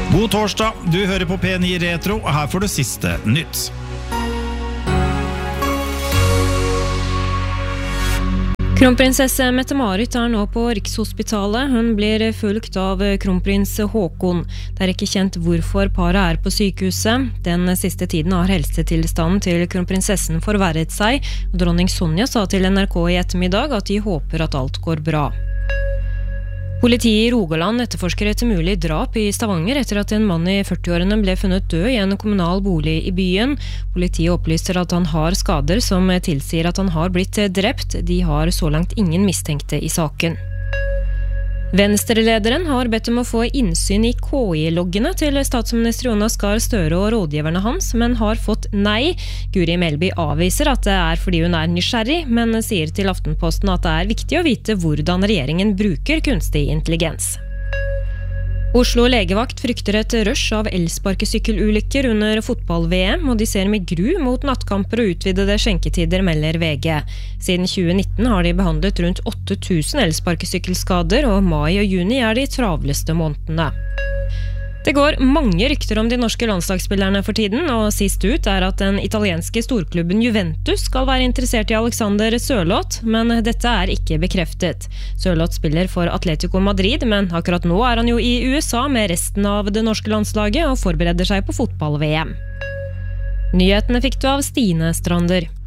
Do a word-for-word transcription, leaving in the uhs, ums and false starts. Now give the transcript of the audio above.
God torsdag, du hører på P ni Retro, og her får du siste nytt. Kronprinsesse Mette-Marit er nå på Rikshospitalet. Hun blir fulgt av kronprins Håkon. Det er ikke kjent hvorfor paret er på sykehuset. Den siste tiden har helsetilstanden til kronprinsessen forverret seg. Dronning Sonja sa til N R K i ettermiddag at de håper at alt går bra. Politiet i Rogaland etterforsker et mulig drap i Stavanger etter at en mann i førtiårene ble funnet død i en kommunal bolig i byen. Politiet opplyser at han har skader som tilsier at han har blitt drept. De har så langt ingen mistenkte i saken. Venstre-lederen har bedt om å få innsyn i K I-loggene til statsminister Jonas Gahr Støre og rådgiverne hans, men har fått nei. Guri Melby avviser at det er fordi hun er nysgjerrig, men sier til Aftenposten at det er viktig å vite hvordan regjeringen bruker kunstig intelligens. Oslo legevakt frykter et rush av elsparkesykkelulykker under fotball-V M, og de ser med gru mot nattkamper og utvidede skjenketider, melder V G. Siden tjue nitten har de behandlet rundt åtte tusen elsparkesykkelskader, og mai og juni er de travleste månedene. Det går mange rykter om de norske landslagsspillerne for tiden, og sist ut er at den italienske storklubben Juventus skal være interessert i Alexander Sørloth, men dette er ikke bekreftet. Sørloth spiller for Atletico Madrid, men akkurat nå er han jo i U S A med resten av det norske landslaget og forbereder seg på fotball-V M. Nyhetene fikk du av Stine Strander.